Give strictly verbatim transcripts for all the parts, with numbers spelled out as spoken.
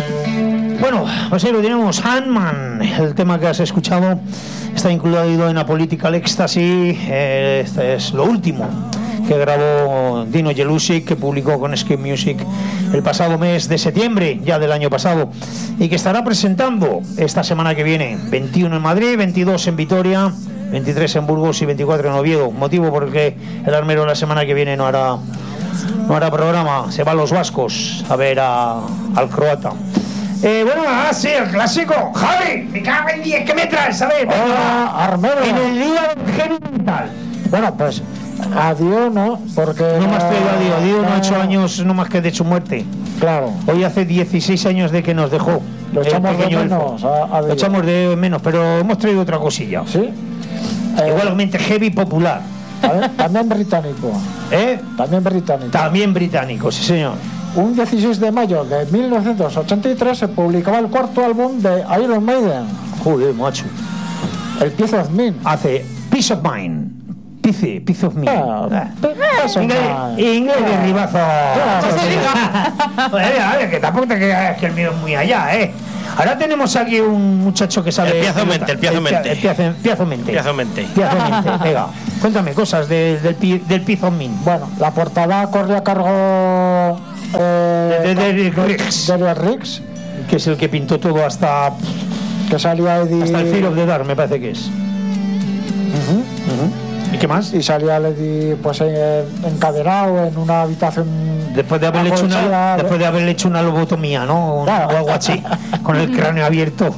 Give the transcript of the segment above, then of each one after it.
Bueno, pues ahí lo tenemos, Ant-Man, el tema que has escuchado está incluido en A Political Ecstasy. Eh, este es lo último que grabó Dino Jelusic, que publicó con Skip Music el pasado mes de septiembre, ya del año pasado, y que estará presentando esta semana que viene, veintiuno en Madrid, veintidós en Vitoria, veintitrés en Burgos y veinticuatro en Oviedo, motivo por el que el armero la semana que viene no hará no hará programa, se va a los vascos a ver a, al croata. Eh, bueno, ah, sí, el clásico. Javi, me cago en diez, ¿qué me traes? A ver, hola, Armero. En el día genital. Bueno, pues adiós, ¿no? Porque no me has traído adiós, adiós, no ha hecho años no más que de su muerte. Claro. Hoy hace dieciséis años de que nos dejó. Lo echamos de menos. A, a Lo echamos de menos, pero hemos traído otra cosilla. Sí. Igualmente eh, heavy popular. Ver, también británico. ¿Eh? También británico. También británico, sí señor. Un dieciséis de mayo de mil novecientos ochenta y tres se publicaba el cuarto álbum de Iron Maiden. Joder, macho. El Peace of Mind. Hace Peace of Mind. Pice, Peace of Mind. Ah, ah. Inglés, inglés de ah. ribazo. Ah, Oye, a ver, que tampoco te creas que el mío es muy allá, ¿eh? Ahora tenemos aquí un muchacho que sabe... El Piazomente, el Piazomente. El Piazomente. Piazomente. Piazomente. Venga, cuéntame cosas de, del, del Peace of Mind. Bueno, la portada corre a cargo... Eh, de Derek Riggs. Derek Riggs. Que es el que pintó todo hasta... Que salía Eddie... Hasta el Fear of the Dark, me parece que es. Uh-huh, uh-huh. ¿Y qué más? Y salía Eddie pues eh, encadenado en una habitación... Después de haberle hecho una, después de haberle hecho una lobotomía, ¿no? Claro. O algo así, con el cráneo abierto.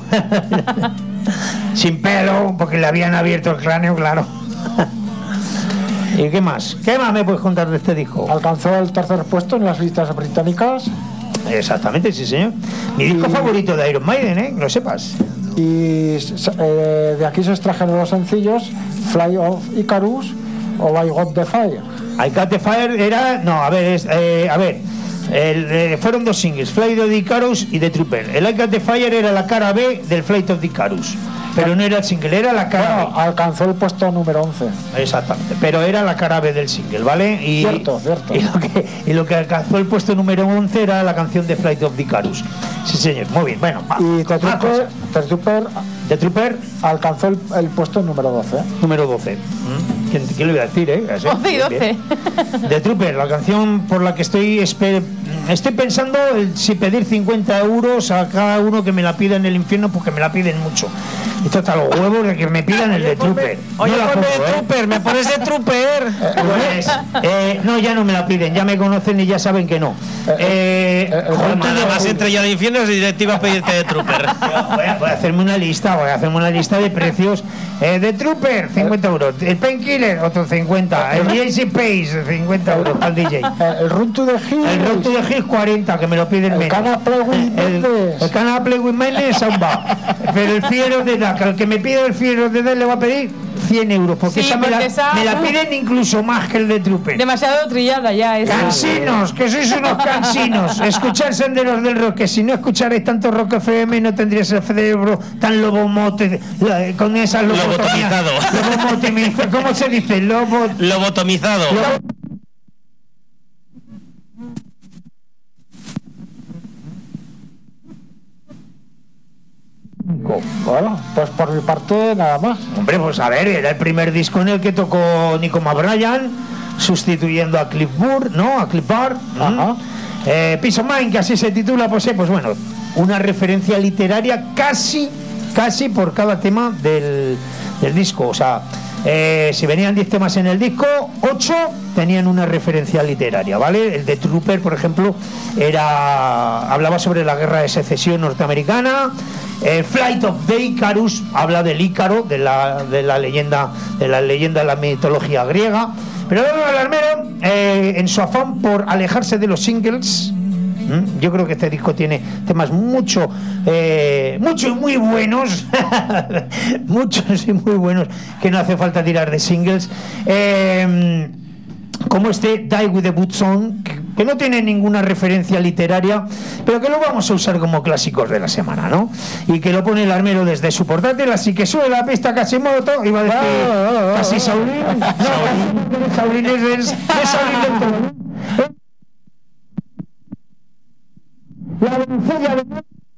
Sin pelo, porque le habían abierto el cráneo, claro. ¿Y qué más? ¿Qué más me puedes contar de este disco? Alcanzó el tercer puesto en las listas británicas. Exactamente, sí señor. Mi disco y... favorito de Iron Maiden, ¿eh? Que lo sepas. Y eh, de aquí se extrajeron los sencillos Fly of Icarus o I Got the Fire. I Got the Fire era... No, a ver, es, eh, a ver el, eh, fueron dos singles, Flight of the Icarus y The Trooper. El I Got the Fire era la cara B del Flight of the Icarus, pero no era el single, era la cara bueno, B. Alcanzó el puesto número once. Exactamente, pero era la cara B del single, ¿vale? Y, cierto, cierto. Y lo, que, y lo que alcanzó el puesto número once era la canción de Flight of the Icarus. Sí, señor, muy bien, bueno. Va, y The Trooper, The Trooper, The Trooper alcanzó el, el puesto número doce. Número doce. ¿Mm? ¿Quién, ¿Quién le voy a decir, eh? Así, doce y doce. The Trooper, la canción por la que estoy esper- estoy pensando el, si pedir cincuenta euros a cada uno que me la pida en el infierno, porque me la piden mucho. Esto está los huevos de que me pidan el de Trooper. Oye, no ponme de pongo, Trooper, ¿eh? me pones de Trooper. Pues, eh, no, ya no me la piden, ya me conocen y ya saben que no. Eh, eh, joder, además entre yo al infierno y directiva a pedirte de Trooper. Voy a, voy a hacerme una lista, voy a hacerme una lista de precios. Eh, de Trooper, cincuenta euros. El Painkiller, otro cincuenta. El D J Pace, cincuenta euros al D J. El Run to the Hills. El Run to the Hills, cuarenta, que me lo piden menos. El Can I Play with El, el Can I Play with Madness aún va. Pero el Fear of the Dark, al que me pide el Fear of the Dark le va a pedir cien euros, porque sí, esa, me, porque la, esa me la piden incluso más que el de Trooper. Demasiado trillada ya es. Cansinos, que sois unos cansinos. Escuchar Senderos del Rock, que si no escucharais tanto Rock F M no tendrías el cerebro tan lobomote, con esas lobotomías. Lobotomizado. ¿Cómo se dice? Lobo... Lobotomizado. Lobo... Bueno, pues por mi parte nada más. Hombre, pues a ver, era el primer disco en el que tocó Nico McBride, sustituyendo a Cliff Burr, ¿no? A Cliff Burr. Ajá. Eh, Peace of Mind, que así se titula, pues, eh, pues bueno, una referencia literaria casi, casi por cada tema del, del disco. O sea, eh, si venían diez temas en el disco, ocho tenían una referencia literaria, ¿vale? El de Trooper, por ejemplo, era hablaba sobre la guerra de secesión norteamericana. Eh, Flight of the Icarus habla del Ícaro, de la, de la leyenda, de la leyenda de la mitología griega. Pero luego el armero, eh, en su afán por alejarse de los singles, ¿m? Yo creo que este disco tiene temas mucho, eh, mucho y muy buenos, muchos y muy buenos, que no hace falta tirar de singles. Eh, como este Die With The Boots On, que, que no tiene ninguna referencia literaria, pero que lo vamos a usar como clásicos de la semana, ¿no? Y que lo pone el armero desde su portátil, así que sube la pista Casimoto, iba a decir oh, oh, oh, casi Saulín, no, Saulín es de Saulín del todo. La doncella de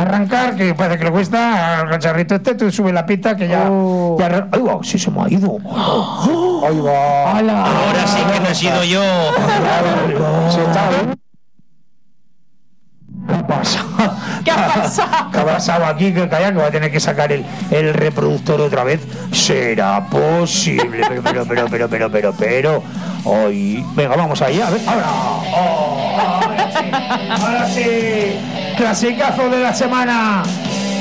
arrancar, que parece que le cuesta al cacharrito este, tú sube la pita que ya... Oh. ya ¡ay, va! Sí se me ha ido. Ahí va. ¡Hala! Ahora sí que no he sido yo. Se está- ¿Qué pasa? ¿Qué ha pasado? ¿Qué ha pasado aquí? Que calla, que va a tener que sacar el, el reproductor otra vez. ¿Será posible? Pero, pero, pero, pero, pero, pero, pero. Ay, venga, vamos ahí, a ver. Ahora. Oh, ahora sí. Ahora sí. Clasicazo de la semana.